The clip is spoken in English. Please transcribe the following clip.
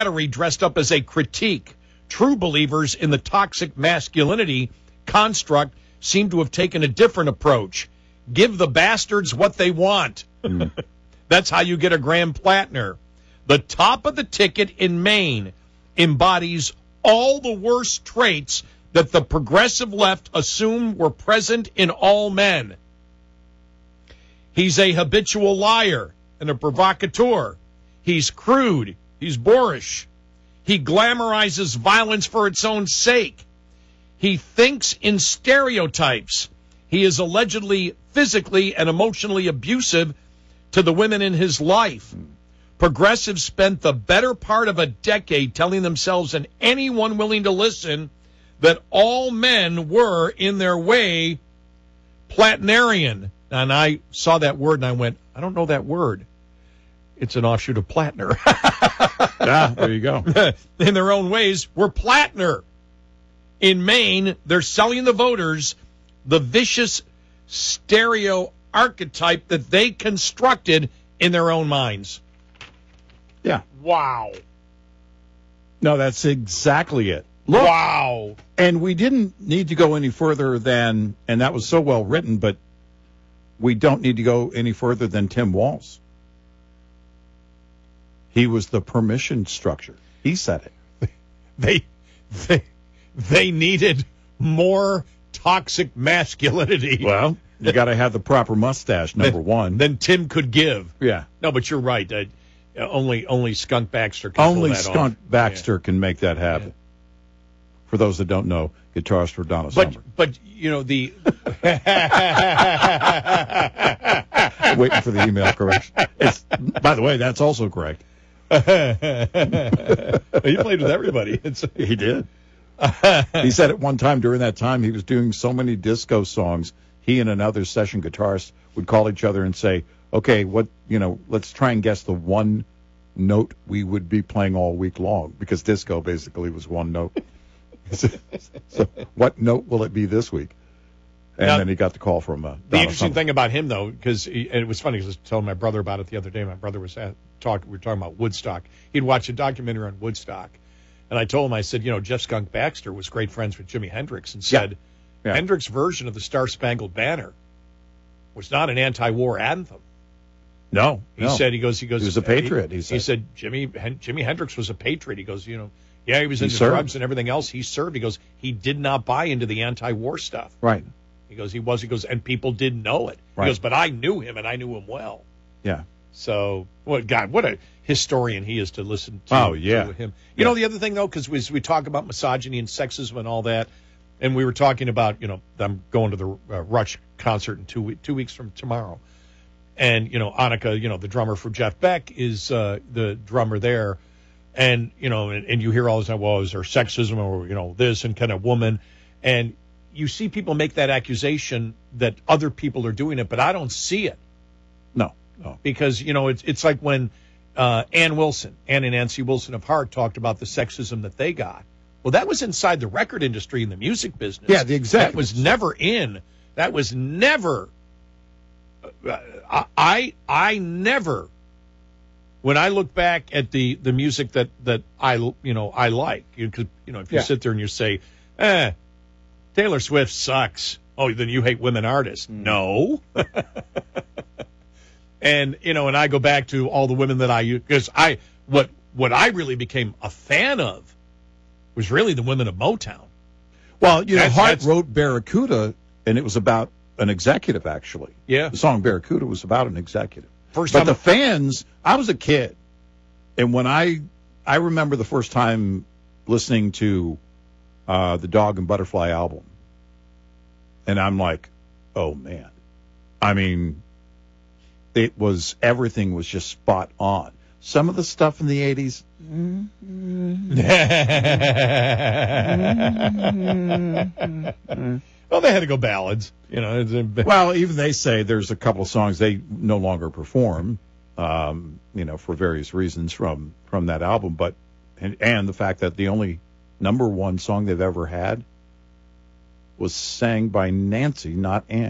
flattery dressed up as a critique. True believers in the toxic masculinity construct seem to have taken a different approach. Give the bastards what they want. That's how you get a Graham Plattner. The top of the ticket in Maine embodies all the worst traits that the progressive left assume were present in all men. He's a habitual liar and a provocateur. He's crude. He's boorish. He glamorizes violence for its own sake. He thinks in stereotypes. He is allegedly physically and emotionally abusive to the women in his life. Progressives spent the better part of a decade telling themselves and anyone willing to listen that all men were, in their way, Plattnerian. And I saw that word and I went, I don't know that word. It's an offshoot of Plattner. There you go. In their own ways, we're Plattner. In Maine, they're selling the voters the vicious stereo archetype that they constructed in their own minds. Yeah. Wow. No, that's exactly it. Look, wow. And we didn't need to go any further than, and that was so well written, but we don't need to go any further than Tim Walz. He was the permission structure. He said it. They needed more toxic masculinity. Well, you got to have the proper mustache, number one. Then Tim could give. Yeah. No, but you're right. Only Skunk Baxter can Only pull that Skunk off. Baxter can make that happen. Yeah. For those that don't know, guitarist for Donna Summer. But you know, the... Waiting for the email correction. By the way, that's also correct. He played with everybody. He did. He said at one time during that time he was doing so many disco songs, he and another session guitarist would call each other and say, okay, let's try and guess the one note we would be playing all week long, because disco basically was one note. So what note will it be this week? And then he got the call from Donna the interesting Summer. thing about him, though, because it was funny, because I was telling my brother about it the other day. My brother was we were talking about Woodstock. He'd watched a documentary on Woodstock. And I told him, I said, Jeff Skunk Baxter was great friends with Jimi Hendrix, and said Hendrix's version of the Star-Spangled Banner was not an anti-war anthem. No. He said, he goes, he was a patriot, he said Jimi Hendrix was a patriot. He goes, he was into served. drugs and everything else. He served. He goes, he did not buy into the anti-war stuff. Right. He goes, and people didn't know it. Right. He goes, but I knew him, and I knew him well. Yeah. So, what a historian he is to listen to. Oh, yeah. To him. You know, the other thing, though, because we talk about misogyny and sexism and all that, and we were talking about, I'm going to the Rush concert in 2 weeks from tomorrow. And, Annika, the drummer for Jeff Beck, is the drummer there. And, and you hear all this time, well, is there sexism or, this and kind of woman? And you see people make that accusation that other people are doing it, but I don't see it. No. Because, it's like when Ann and Nancy Wilson of Heart talked about the sexism that they got. Well, that was inside the record industry and the music business. Yeah, the exact. That was never in. That was never. I never. When I look back at the music that I like, because if you sit there and you say, Taylor Swift sucks. Oh, then you hate women artists. No. And, and I go back to all the women that because what I really became a fan of was really the women of Motown. Well, Hart wrote Barracuda, and it was about an executive, actually. Yeah. The song Barracuda was about an executive. But the fans, I was a kid, and when I remember the first time listening to the Dog and Butterfly album, and I'm like, oh, man. I mean, everything was just spot on. Some of the stuff in the 80s. Well, they had to go ballads. Well, even they say there's a couple of songs they no longer perform, for various reasons from that album. But and the fact that the only number one song they've ever had was sang by Nancy, not Ann.